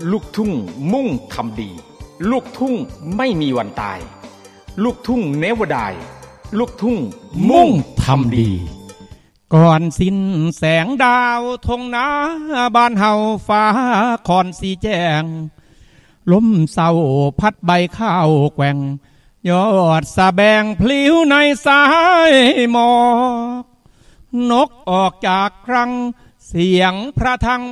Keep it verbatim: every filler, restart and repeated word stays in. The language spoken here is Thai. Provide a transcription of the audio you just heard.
ลูกทุ่งมุ่งทำดีลูกทุ่งไม่มีวันตายลูกทุ่งเนวดายลูกทุ่งมุ่งทำดีก่อนสิ้นแสงดาวทงนาบ้านเฮาฟ้าคอนสีแจ้งลมเศร้าพัดใบข้าวแกว่งยอดสะแบงพลิ้วในสายหมอกนกออกจากครังเสียงพระทัง